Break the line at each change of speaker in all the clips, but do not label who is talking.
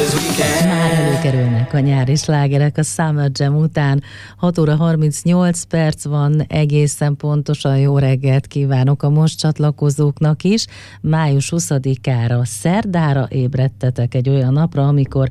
Már előkerülnek a nyári slágerek a Summer Jam után. 6 óra 38 perc van, egészen pontosan jó reggelt kívánok a most csatlakozóknak is. Május 20-ára, szerdára ébredtetek egy olyan napra, amikor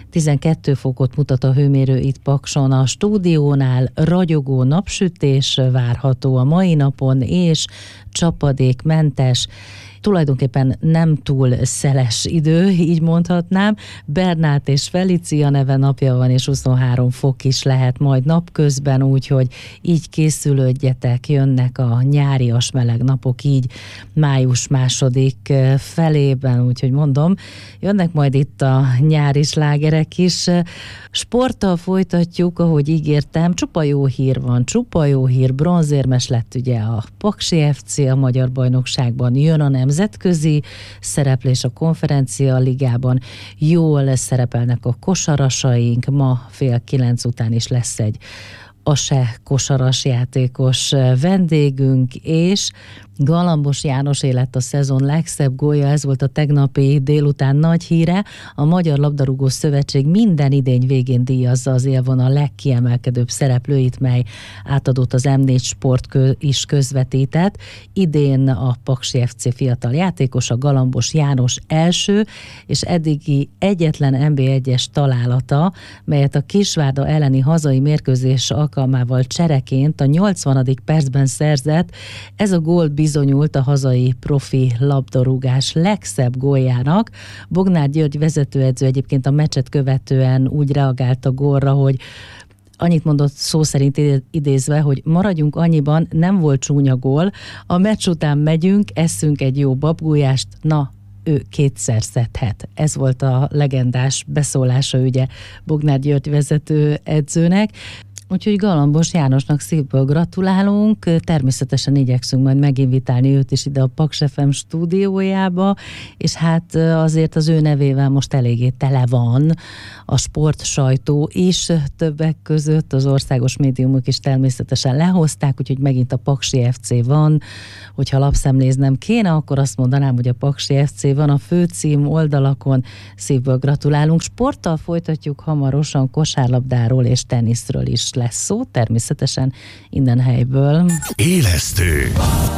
12 fokot mutat a hőmérő itt Pakson. A stúdiónál ragyogó napsütés várható a mai napon, és csapadékmentes, tulajdonképpen nem túl szeles idő, így mondhatnám. Bernát és Felicia neve napja van, és 23 fok is lehet majd napközben, úgyhogy így készülődjetek, jönnek a nyárias meleg napok így május második felében, úgyhogy mondom, jönnek majd itt a nyári slágerek is. Sporttal folytatjuk, ahogy ígértem, csupa jó hír van, csupa jó hír, bronzérmes lett ugye a Paksi FC a Magyar Bajnokságban, jön a nemzetközi szereplés a Konferencia Ligában, jól szerepelnek a kosarasaink, ma 8:30 után is lesz egy ASE kosaras játékos vendégünk, és Galambos János lett a szezon legszebb gólja, ez volt a tegnapi délután nagy híre. A Magyar Labdarúgó Szövetség minden idény végén díjazza az élvonal legkiemelkedőbb szereplőit, mely átadott az M4 Sport is közvetített. Idén a Paksi FC fiatal játékos, a Galambos János első, és eddigi egyetlen NB1-es találata, melyet a Kisvárda elleni hazai mérkőzés alkalmával csereként a 80. percben szerzett. Ez a gól bizonyult a hazai profi labdarúgás legszebb góljának. Bognár György vezetőedző egyébként a meccset követően úgy reagált a gólra, hogy annyit mondott szó szerint idézve, hogy maradjunk annyiban, nem volt csúnya gól, a meccs után megyünk, eszünk egy jó babgulyást, na, ő kétszer szedhet. Ez volt a legendás beszólása ugye Bognár György vezetőedzőnek. Úgyhogy Galambos Jánosnak szívből gratulálunk, természetesen igyekszünk majd meginvitálni őt is ide a Paks FM stúdiójába, és hát azért az ő nevével most eléggé tele van a sportsajtó is, többek között az országos médiumok is természetesen lehozták, úgyhogy megint a Paksi FC van. Hogyha lapszemléznem kéne, akkor azt mondanám, hogy a Paksi FC van a főcím oldalakon. Szívből gratulálunk. Sporttal folytatjuk hamarosan, kosárlabdáról és teniszről is lesz szó, természetesen innen helyből.
Élesztő,